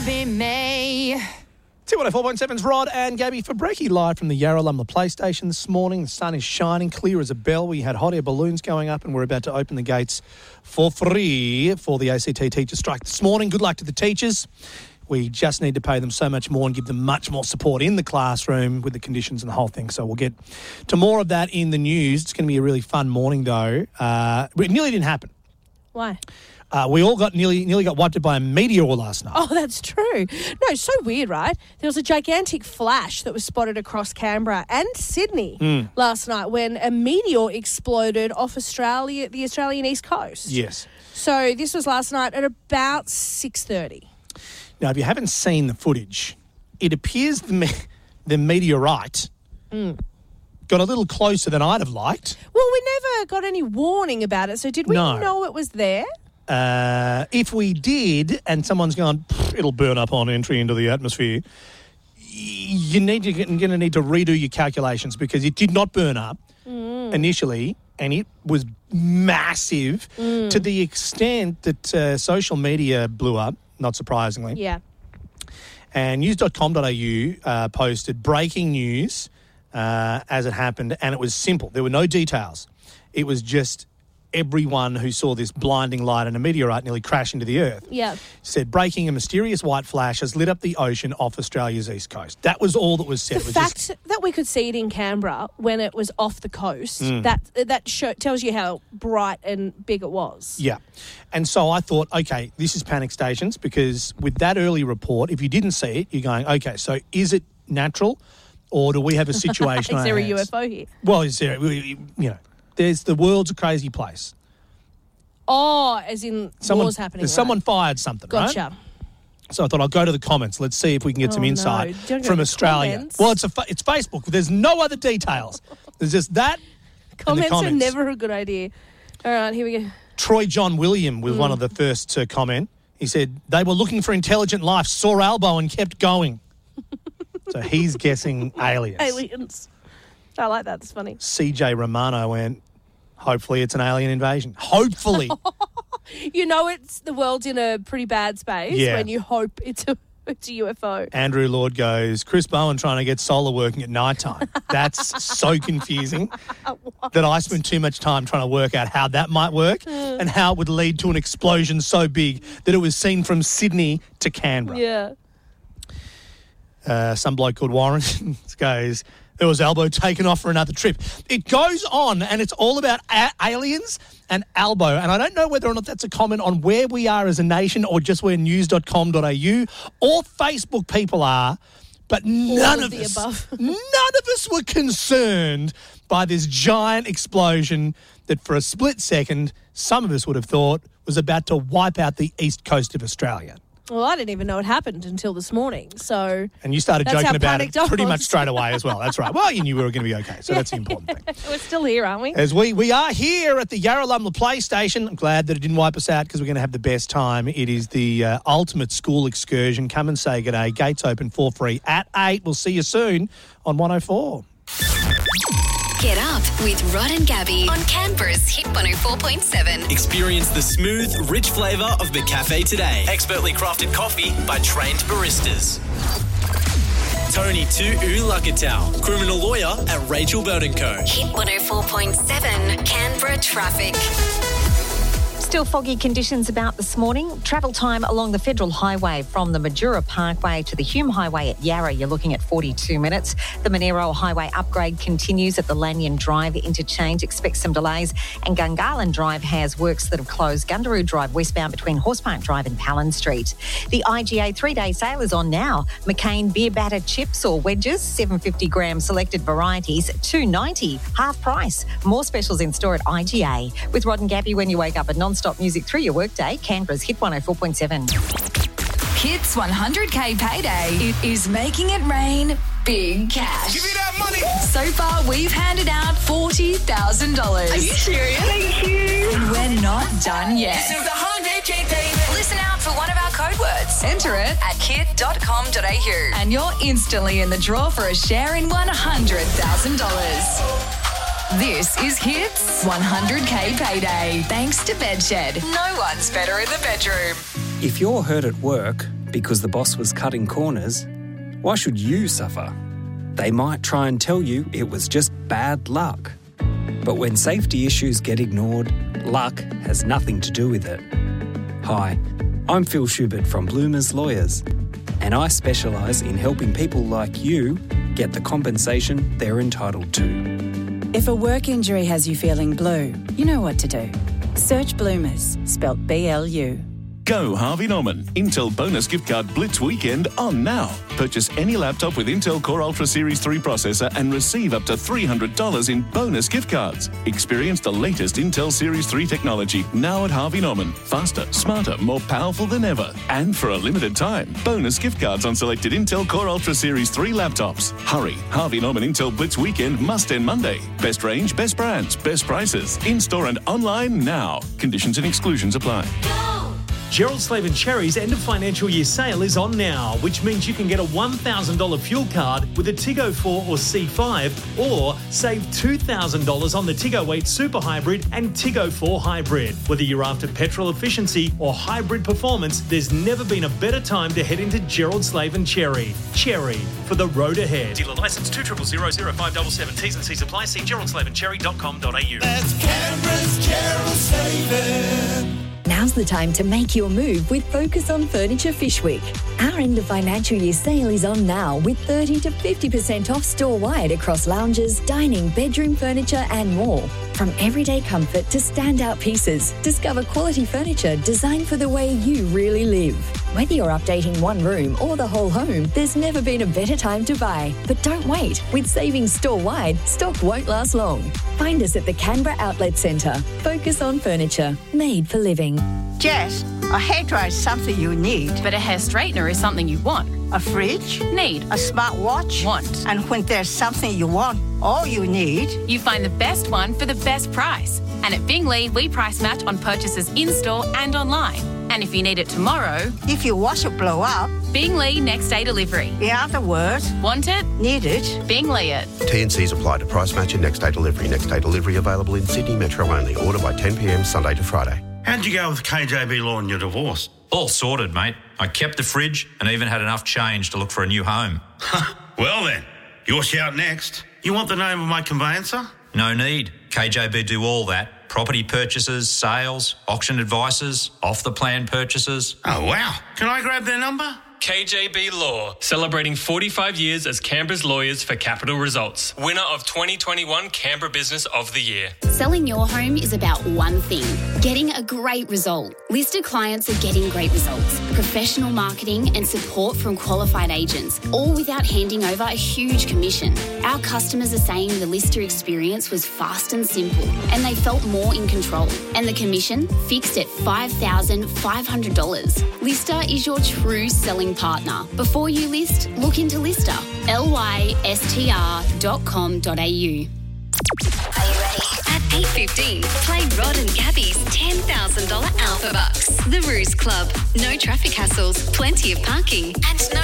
Be me. 204.7's Rod and Gabby for Breaky live from the Yarralumla PlayStation this morning. The sun is shining clear as a bell. We had hot air balloons going up and we're about to open the gates for free for the ACT teacher strike this morning. Good luck to the teachers. We just need to pay them so much more and give them much more support in the classroom with the conditions and the whole thing. So we'll get to more of that in the news. It's going to be a really fun morning though. It nearly didn't happen. Why? We all got nearly got wiped out by a meteor last night. Oh, that's true. No, it's so weird, right? There was a gigantic flash that was spotted across Canberra and Sydney last night when a meteor exploded off the Australian East Coast. Yes. So this was last night at about 6:30. Now, if you haven't seen the footage, it appears the meteorite got a little closer than I'd have liked. Well, we never got any warning about it, so did we know it was there? If we did, and someone's gone, it'll burn up on entry into the atmosphere, you're going to need to redo your calculations because it did not burn up initially, and it was massive to the extent that social media blew up, not surprisingly. Yeah. And news.com.au posted breaking news as it happened, and it was simple. There were no details. It was just everyone who saw this blinding light and a meteorite nearly crash into the earth said, breaking, a mysterious white flash has lit up the ocean off Australia's east coast. That was all that was said. The fact that we could see it in Canberra when it was off the coast, that tells you how bright and big it was. Yeah. And so I thought, okay, this is panic stations, because with that early report, if you didn't see it, you're going, okay, so is it natural or do we have a situation Is there a hands? UFO here? Well, is there, the world's a crazy place. Oh, as in wars happening. Someone fired something, Gotcha. right? So I thought I'll go to the comments. Let's see if we can get some insight from Australia. Comments? Well, it's Facebook. There's no other details. There's just that. Comments are never a good idea. All right, here we go. Troy John William was one of the first to comment. He said, they were looking for intelligent life, saw Albo and kept going. So he's guessing aliens. Aliens. I like that. It's funny. CJ Romano went, hopefully it's an alien invasion. Hopefully. The world's in a pretty bad space when you hope it's a UFO. Andrew Lord goes, Chris Bowen trying to get solar working at night time. That's so confusing that I spent too much time trying to work out how that might work and how it would lead to an explosion so big that it was seen from Sydney to Canberra. Yeah. Some bloke called Warren goes, there was Albo taken off for another trip. It goes on, and it's all about aliens and Albo. And I don't know whether or not that's a comment on where we are as a nation or just where news.com.au or Facebook people are. But none of us were concerned by this giant explosion that for a split second, some of us would have thought was about to wipe out the east coast of Australia. Well, I didn't even know it happened until this morning. So, and you started joking about it pretty much straight was. away as well. That's right. Well, you knew we were going to be okay, so that's the important thing. We're still here, aren't we? As we are here at the Yarralumla PlayStation. I'm glad that it didn't wipe us out because we're going to have the best time. It is the ultimate school excursion. Come and say good day. Gates open for free at 8. We'll see you soon on 104. Get up with Rod and Gabby on Canberra's Hit 104.7. Experience the smooth, rich flavour of McCafe today. Expertly crafted coffee by trained baristas. Tony Tu'u Lakatau, criminal lawyer at Rachel Bird & Co. Hit 104.7 Canberra traffic. Still foggy conditions about this morning. Travel time along the Federal Highway from the Majura Parkway to the Hume Highway at Yarra, you're looking at 42 minutes. The Monero Highway upgrade continues at the Lanyon Drive interchange. Expect some delays. And Gungahlin Drive has works that have closed Gundaroo Drive westbound between Horse Park Drive and Palin Street. The IGA 3-day sale is on now. McCain beer batter chips or wedges, 750 gram selected varieties, $2.90, half price. More specials in store at IGA. With Rod and Gabby when you wake up at non-stop music through your workday, Canberra's Hit 104.7. Hits 100K payday. It is making it rain big cash. Give me that money. So far, we've handed out $40,000. Are you serious? Thank you. And we're not done yet. This is the 100K payday. Listen out for one of our code words. Enter it at kit.com.au and you're instantly in the draw for a share in $100,000. This is Hits 100K Payday. Thanks to Bedshed. No one's better in the bedroom. If you're hurt at work, because the boss was cutting corners, why should you suffer? They might try and tell you it was just bad luck. But when safety issues get ignored, luck has nothing to do with it. Hi, I'm Phil Schubert from Bloomers Lawyers, and I specialise in helping people like you get the compensation they're entitled to. If a work injury has you feeling blue, you know what to do. Search Bloomers, spelt BLU. Go Harvey Norman. Intel bonus gift card Blitz weekend on now. Purchase any laptop with Intel Core Ultra Series 3 processor and receive up to $300 in bonus gift cards. Experience the latest Intel Series 3 technology now at Harvey Norman. Faster, smarter, more powerful than ever. And for a limited time, bonus gift cards on selected Intel Core Ultra Series 3 laptops. Hurry. Harvey Norman Intel Blitz weekend must end Monday. Best range, best brands, best prices. In-store and online now. Conditions and exclusions apply. Gerald Slave & Cherry's end of financial year sale is on now, which means you can get a $1,000 fuel card with a Tiggo 4 or C5, or save $2,000 on the Tiggo 8 Super Hybrid and Tiggo 4 Hybrid. Whether you're after petrol efficiency or hybrid performance, there's never been a better time to head into Gerald Slave & Cherry. Cherry, for the road ahead. Dealer licence 2000577. T's and C's apply. See geraldslaveandcherry.com.au. That's Canberra's Gerald Slave. Now's the time to make your move with Focus on Furniture Fish Week. Our end of financial year sale is on now with 30 to 50% off store-wide across lounges, dining, bedroom furniture and more. From everyday comfort to standout pieces, discover quality furniture designed for the way you really live. Whether you're updating one room or the whole home, there's never been a better time to buy. But don't wait. With savings store-wide, stock won't last long. Find us at the Canberra Outlet Centre. Focus on Furniture, made for living. Jess, a hairdryer is something you need. But a hair straightener is something you want. A fridge? Need. A smartwatch? Want. And when there's something you want, all you need... You find the best one for the best price. And at Bingley, we price match on purchases in-store and online. And if you need it tomorrow... If your washer blow up... Bingley next day delivery. In other words... Want it? Need it? Bingley it. T&Cs apply to price match and next day delivery. Next day delivery available in Sydney Metro only. Order by 10 p.m. Sunday to Friday. How'd you go with KJB Law in your divorce? All sorted, mate. I kept the fridge and even had enough change to look for a new home. Well then, your shout next. You want the name of my conveyancer? No need. KJB do all that. Property purchases, sales, auction advices, off-the-plan purchases. Oh, wow. Can I grab their number? KJB Law, celebrating 45 years as Canberra's lawyers for capital results. Winner of 2021 Canberra Business of the Year. Selling your home is about one thing, getting a great result. Listed clients are getting great results. Professional marketing and support from qualified agents, all without handing over a huge commission. Our customers are saying the Lister experience was fast and simple, and they felt more in control. And the commission fixed at $5,500. Lister is your true selling partner. Before you list, look into Lister. lystr.com.au. Are you ready? At 8:15, play Rod and Gabby's $10,000 Alpha Bucks. The Ruse Club. No traffic hassles, plenty of parking, and no